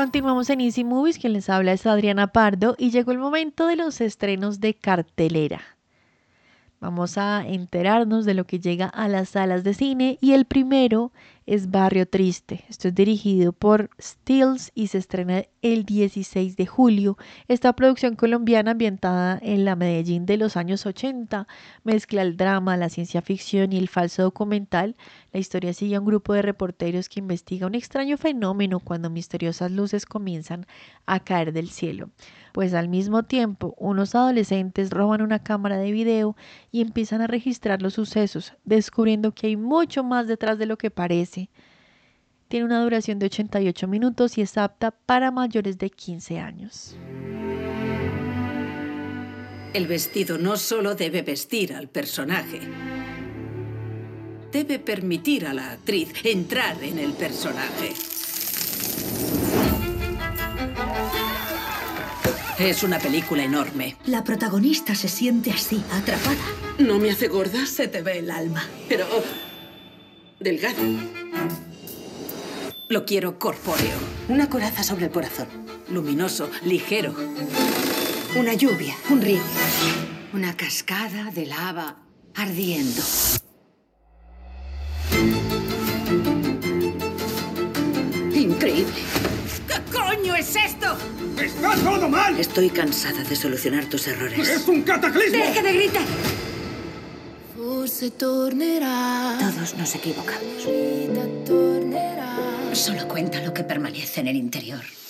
Continuamos en Easy Movies, quien les habla es Adriana Pardo y llegó el momento de los estrenos de cartelera. Vamos a enterarnos de lo que llega a las salas de cine y el primero es Barrio Triste. Esto es dirigido por Stills y se estrena el 16 de julio. Esta producción colombiana ambientada en la Medellín de los años 80 mezcla el drama, la ciencia ficción y el falso documental. La historia sigue a un grupo de reporteros que investiga un extraño fenómeno cuando misteriosas luces comienzan a caer del cielo. Pues al mismo tiempo, unos adolescentes roban una cámara de video y empiezan a registrar los sucesos, descubriendo que hay mucho más detrás de lo que parece. Tiene una duración de 88 minutos y es apta para mayores de 15 años. El vestido no solo debe vestir al personaje, debe permitir a la actriz entrar en el personaje. Es una película enorme. La protagonista se siente así, atrapada. ¿No me hace gorda? Se te ve el alma. Pero... delgada. Lo quiero corpóreo. Una coraza sobre el corazón. Luminoso, ligero. Una lluvia, un río. Una cascada de lava ardiendo. Increíble. ¿Qué coño es esto? ¡Está todo mal! Estoy cansada de solucionar tus errores. ¡Es un cataclismo! ¡Deje de gritar! Todos nos equivocamos. Solo cuenta lo que permanece en el interior.